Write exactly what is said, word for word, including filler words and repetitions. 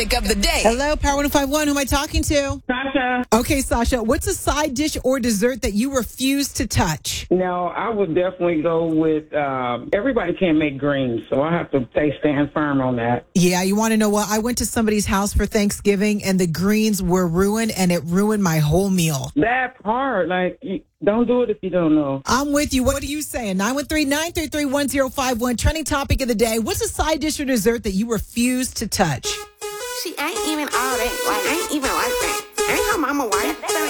topic of the day. Hello, Power one oh five one. Who am I talking to? Sasha. Okay, Sasha. What's a side dish or dessert that you refuse to touch? No, I would definitely go with, um, everybody can't make greens, so I have to stay stand firm on that. Yeah, you want to know what? I went to somebody's house for Thanksgiving, and the greens were ruined, and it ruined my whole meal. That's hard. Like, you, don't do it if you don't know. I'm with you. What are you saying? nine one three, nine three three, one zero five one. Trending topic of the day. What's a side dish or dessert that you refuse to touch? She ain't even all that. Like, ain't even like that. Ain't her mama white.